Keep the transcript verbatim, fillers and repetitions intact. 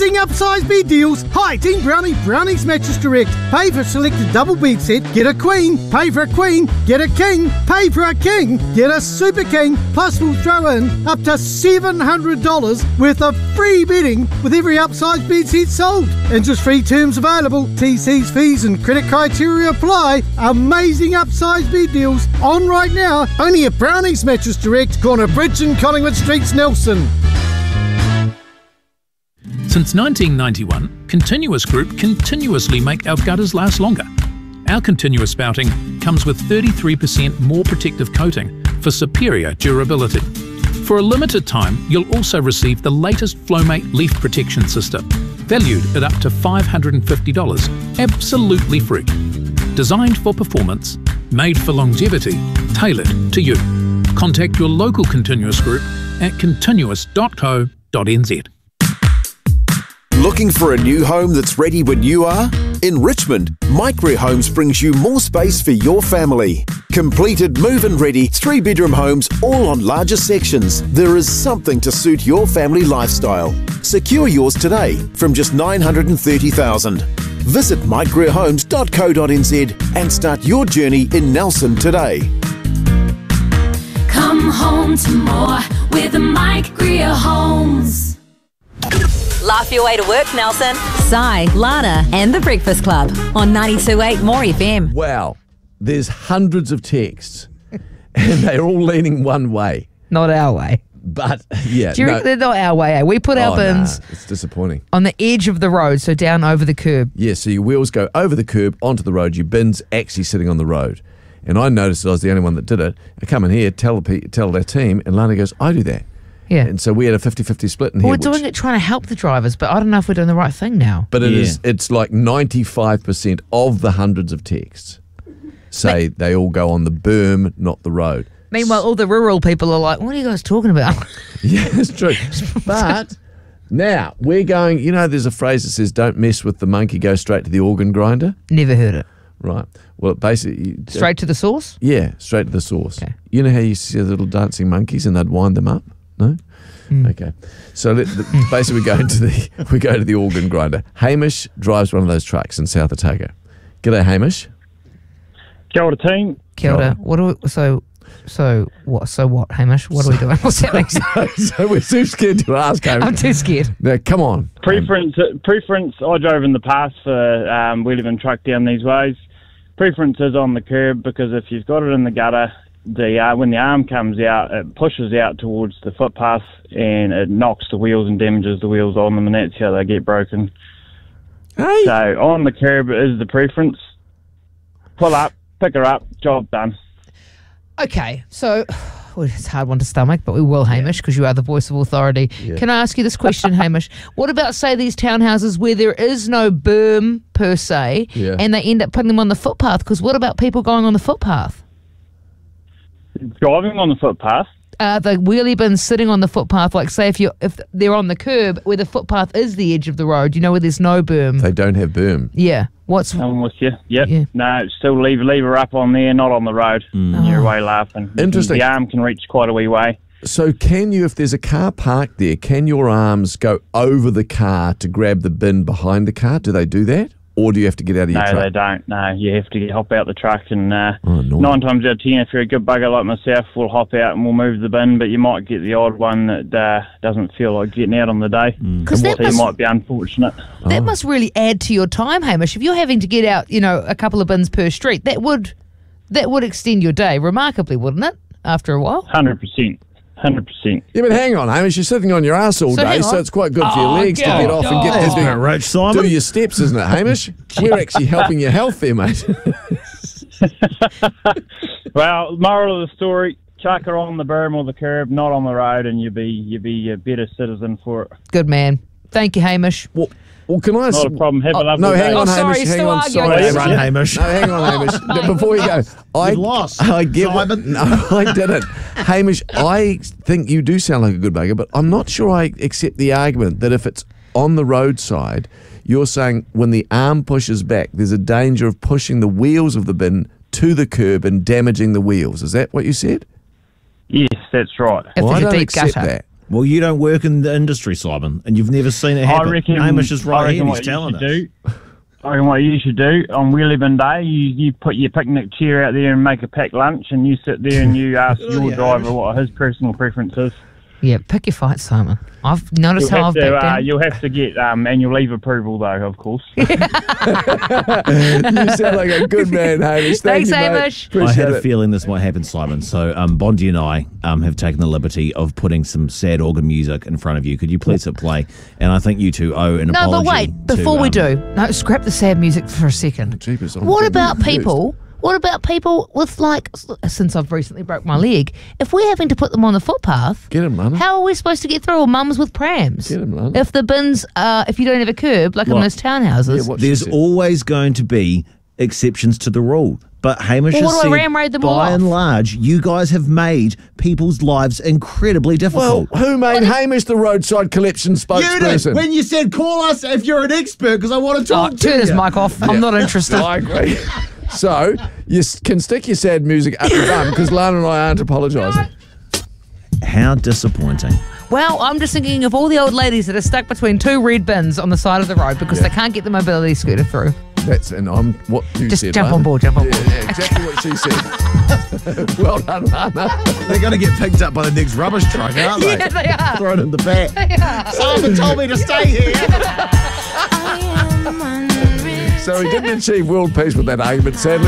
amazing upsize bed deals. Hi, Team Brownie, Brownie's Mattress Direct. Pay for selected double bed set, get a queen. Pay for a queen, get a king. Pay for a king, get a super king. Plus we'll throw in up to seven hundred dollars worth of free bedding with every upsize bed set sold. Interest-free terms available. T Cs, fees and credit criteria apply. Amazing upsize bed deals on right now. Only at Brownie's Mattress Direct, corner Bridge and Collingwood Streets, Nelson. Since nineteen ninety-one, Continuous Group continuously make our gutters last longer. Our continuous spouting comes with thirty-three percent more protective coating for superior durability. For a limited time, you'll also receive the latest Flowmate leaf protection system, valued at up to five hundred fifty dollars, absolutely free. Designed for performance, made for longevity, tailored to you. Contact your local Continuous Group at continuous dot co dot n z. Looking for a new home that's ready when you are? In Richmond, Micro Homes brings you more space for your family. Completed move-in ready three-bedroom homes all on larger sections. There is something to suit your family lifestyle. Secure yours today from just nine hundred thirty thousand dollars. Visit micro homes dot co dot n z and start your journey in Nelson today. Come home to more with the Mike Greer Homes. Laugh your way to work, Nelson. Si, Lana and The Breakfast Club on ninety-two point eight More F M. Wow, there's hundreds of texts and they're all leaning one way. Not our way. But, yeah. Do you no. reckon they're not our way? Eh? We put our oh, bins nah, it's disappointing. on the edge of the road, so down over the curb. Yeah, so your wheels go over the curb onto the road, your bin's actually sitting on the road. And I noticed that I was the only one that did it. I come in here, tell the, tell their team, and Lana goes, I do that. Yeah. And so we had a fifty-fifty split in Well, here. we're doing which, it trying to help the drivers, but I don't know if we're doing the right thing now. But it Yeah. is, it's like ninety-five percent of the hundreds of texts say they all go on the berm, not the road. Meanwhile, all the rural people are like, what are you guys talking about? Yeah, it's true. But now we're going, you know, there's a phrase that says, don't mess with the monkey, go straight to the organ grinder. Never heard it. Right. Well, basically. Straight to the source? Yeah, straight to the source. Okay. You know how you see the little dancing monkeys and they'd wind them up? No? Mm. Okay. So let, the, basically we go into the we go to the organ grinder. Hamish drives one of those trucks in South Otago. G'day, Hamish. Kia ora, team. Kia ora. What do we, so, so what, so what, Hamish? What are we doing? What's that make sense? So we're too scared to ask, Hamish. I'm too scared. Now, come on. Preference, preference. I drove in the past for um, wheel and truck down these ways. Preference is on the curb because if you've got it in the gutter, the uh, when the arm comes out, it pushes out towards the footpath and it knocks the wheels and damages the wheels on them, and that's how they get broken. Hey. So on the curb is the preference. Pull up, pick her up, job done. Okay, so well, it's a hard one to stomach, but we will, Hamish, because you are the voice of authority. Yeah. Can I ask you this question, Hamish? What about, say, these townhouses where there is no berm per se, Yeah. and they end up putting them on the footpath? Because what about people going on the footpath? Driving on the footpath. Uh, the wheelie bins sitting on the footpath, like say if you if they're on the curb where the footpath is the edge of the road, you know, where there's no berm. They don't have berm. Yeah. What's I'm with you. Yep. Yeah. No, still leave leave her up on there, not on the road. Mm. You're away laughing. Interesting. The arm can reach quite a wee way. So can you, if there's a car parked there, can your arms go over the car to grab the bin behind the car? Do they do that? Or do you have to get out of your No, truck? they don't. No, you have to hop out the truck, and uh, Oh, no. nine times out of ten, if you're a good bugger like myself, we'll hop out and we'll move the bin. But you might get the odd one that uh, doesn't feel like getting out on the day. Because that So you must, might be unfortunate. that must really add to your time, Hamish. If you're having to get out, you know, a couple of bins per street, that would that would extend your day remarkably, wouldn't it? After a while. Hundred percent. Hundred percent. Yeah, but hang on, Hamish, you're sitting on your ass all So day, hang so on. it's quite good for Oh, your legs to God. get off and get That's to a bit do, rich, Simon. do your steps, isn't it, Hamish? We're actually helping your health there, mate. Well, moral of the story: chuck her on the berm or the curb, not on the road, and you'll be you'll be a better citizen for it. Good man. Thank you, Hamish. Well, well, can I... Not a problem. Have a Oh, lovely no, day. hang on, Oh, sorry, Hamish. he's Hang still on, arguing. sorry, Let's Hamish. run, Hamish. No, hang on, Hamish. Before you go, I, You've lost, I get what, Simon. no, I didn't. Hamish, I think you do sound like a good bugger, but I'm not sure I accept the argument that if it's on the roadside, you're saying when the arm pushes back, there's a danger of pushing the wheels of the bin to the curb and damaging the wheels. Is that what you said? Yes, that's right. If Well, I there's a don't deep accept gutter. that. Well, you don't work in the industry, Simon, and you've never seen it happen. I reckon, Hamish is I right reckon here. what He's you telling should us. do, I reckon what you should do on Wheelie Bin Day, you, you put your picnic chair out there and make a packed lunch, and you sit there and you ask Good your on you, driver Hamish. what his personal preference is. Yeah, pick your fight, Simon. I've noticed You'll how have, I've to, backed uh, down. you'll have to get um, annual leave approval, though, of course. You sound like a good man, Hamish. Thank Thanks, you, mate. Hamish. I Appreciate had a it. feeling this might happen, Simon. So, um, Bondi and I um, have taken the liberty of putting some sad organ music in front of you. Could you please hit play? And I think you two owe an No, apology. but wait, to, before we um, do, no, scrap the sad music for a second. Jeepers, I'm What getting about confused. people? What about people with, like, s- since I've recently broke my leg, if we're having to put them on the footpath, Get him, Lana. how are we supposed to get through? Or mums with prams? Get 'em, Lana. If the bins, uh, if you don't have a curb, like in What? those townhouses. Yeah, what she There's said. always going to be exceptions to the rule. But Hamish Well, has what do I said, ram raid them all by and off? large, you guys have made people's lives incredibly Well, difficult. who made Hamish the roadside collection you spokesperson? did when you said call us if you're an expert because I want to Oh, talk to turn his you. mic off. I'm not interested. I agree. So, you s- can stick your sad music up your bum because Lana and I aren't apologising. How disappointing. Well, I'm just thinking of all the old ladies that are stuck between two red bins on the side of the road because they can't get the mobility scooter through. That's and I'm what you Just said. jump Lana. on board, jump on Yeah, board. yeah, exactly what she said. Well done, Lana. They're going to get picked up by the next rubbish truck, aren't they? Yeah, they are. Thrown in the back. Simon told me to stay here. So he didn't achieve world peace with that argument, sadly.